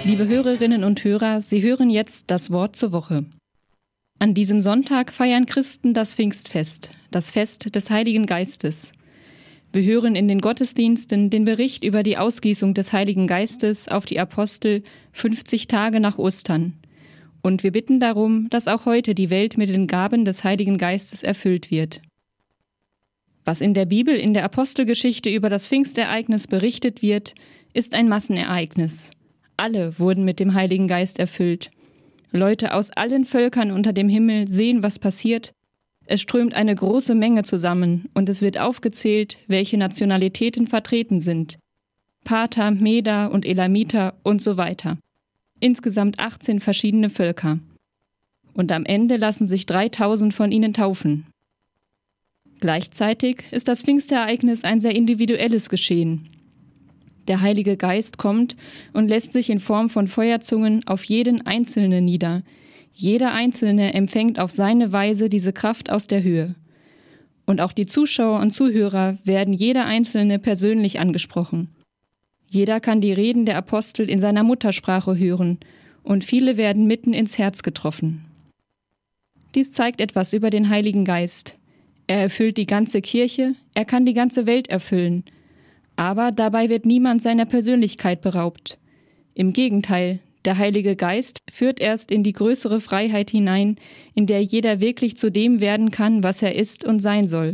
Liebe Hörerinnen und Hörer, Sie hören jetzt das Wort zur Woche. An diesem Sonntag feiern Christen das Pfingstfest, das Fest des Heiligen Geistes. Wir hören in den Gottesdiensten den Bericht über die Ausgießung des Heiligen Geistes auf die Apostel 50 Tage nach Ostern. Und wir bitten darum, dass auch heute die Welt mit den Gaben des Heiligen Geistes erfüllt wird. Was in der Bibel in der Apostelgeschichte über das Pfingstereignis berichtet wird, ist ein Massenereignis. Alle wurden mit dem Heiligen Geist erfüllt. Leute aus allen Völkern unter dem Himmel sehen, was passiert. Es strömt eine große Menge zusammen und es wird aufgezählt, welche Nationalitäten vertreten sind. Parther, Meder und Elamiter und so weiter. Insgesamt 18 verschiedene Völker. Und am Ende lassen sich 3000 von ihnen taufen. Gleichzeitig ist das Pfingstereignis ein sehr individuelles Geschehen. Der Heilige Geist kommt und lässt sich in Form von Feuerzungen auf jeden Einzelnen nieder. Jeder Einzelne empfängt auf seine Weise diese Kraft aus der Höhe. Und auch die Zuschauer und Zuhörer werden jeder Einzelne persönlich angesprochen. Jeder kann die Reden der Apostel in seiner Muttersprache hören und viele werden mitten ins Herz getroffen. Dies zeigt etwas über den Heiligen Geist. Er erfüllt die ganze Kirche, er kann die ganze Welt erfüllen. Aber dabei wird niemand seiner Persönlichkeit beraubt. Im Gegenteil, der Heilige Geist führt erst in die größere Freiheit hinein, in der jeder wirklich zu dem werden kann, was er ist und sein soll.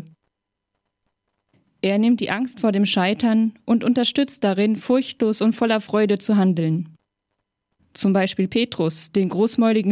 Er nimmt die Angst vor dem Scheitern und unterstützt darin, furchtlos und voller Freude zu handeln. Zum Beispiel Petrus, den großmäuligen